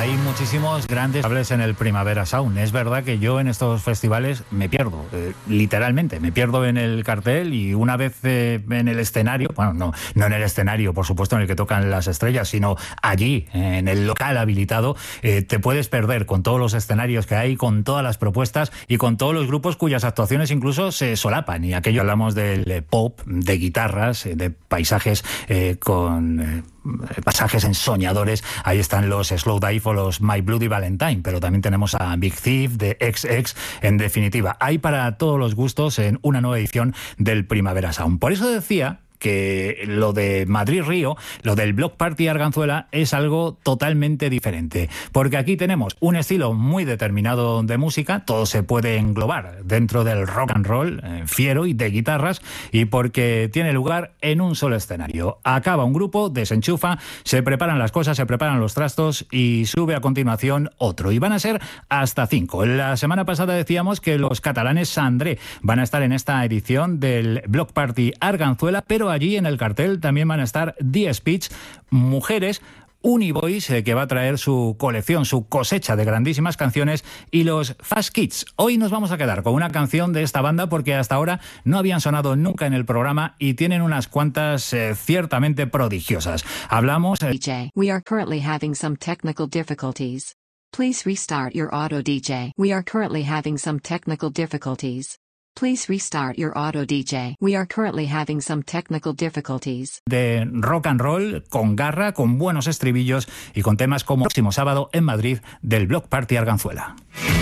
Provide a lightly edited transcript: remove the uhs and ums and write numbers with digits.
Hay muchísimos grandes festivales en el Primavera Sound. Es verdad que yo en estos festivales me pierdo, literalmente, me pierdo en el cartel y una vez en el escenario, bueno, no en el escenario, por supuesto, en el que tocan las estrellas, sino allí, en el local habilitado, te puedes perder con todos los escenarios que hay, con todas las propuestas y con todos los grupos cuyas actuaciones incluso se solapan. Y aquello hablamos del pop, de guitarras, de paisajes con pasajes ensoñadores. Ahí están los Slow Dive o los My Bloody Valentine, pero también tenemos a Big Thief, de XX. En definitiva, hay para todos los gustos en una nueva edición del Primavera Sound. Por eso decía que lo de Madrid-Río, lo del Block Party Arganzuela, es algo totalmente diferente. Porque aquí tenemos un estilo muy determinado de música, todo se puede englobar dentro del rock and roll, fiero y de guitarras, y porque tiene lugar en un solo escenario. Acaba un grupo, desenchufa, se preparan las cosas, se preparan los trastos y sube a continuación otro. Y van a ser hasta 5. La semana pasada decíamos que los catalanes Sandré van a estar en esta edición del Block Party Arganzuela, pero allí en el cartel también van a estar The Speech, Mujeres, Univoice, que va a traer su colección, su cosecha de grandísimas canciones, y los Fast Kids. Hoy nos vamos a quedar con una canción de esta banda porque hasta ahora no habían sonado nunca en el programa y tienen unas cuantas ciertamente prodigiosas. Hablamos... DJ, we are currently having some technical difficulties. Please restart your auto DJ. We are currently having some technical difficulties. Please restart your auto DJ. We are currently having some technical difficulties. De rock and roll, con garra, con buenos estribillos y con temas como el próximo sábado en Madrid del Block Party Arganzuela.